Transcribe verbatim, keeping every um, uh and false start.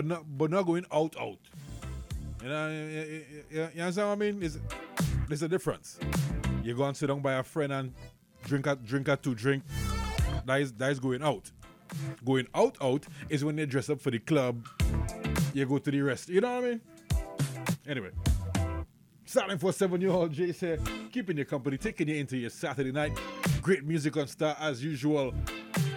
not but not going out out. You know, you, you, you, you understand what I mean? There's, there's a difference. You go and sit down by a friend and drink a drink a two drink. That is that is going out. Going out out is when they dress up for the club. You go to the rest. You know what I mean? Anyway. Starting for seven year old Jay said, keeping your company, taking you into your Saturday night. Great music on Star as usual.